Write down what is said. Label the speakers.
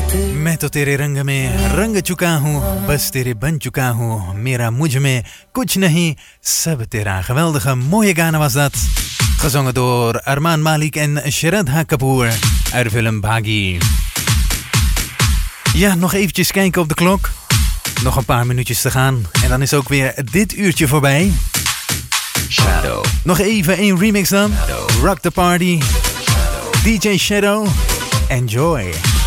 Speaker 1: मैं तो तेरे रंग में रंग चुका हूँ, बस तेरे बन चुका हूँ. Mera मुझ में कुछ नहीं, सब तेरा. Geweldige mooie Ghana was dat. Gezongen door Armaan Malik en Shraddha Kapoor uit de film Bhagi. Ja, nog eventjes kijken op de klok. Nog een paar minuutjes te gaan. En dan is ook weer dit uurtje voorbij. Shadow. Nog even één remix dan. Shadow. Rock the Party. Shadow. DJ Shadow. Enjoy.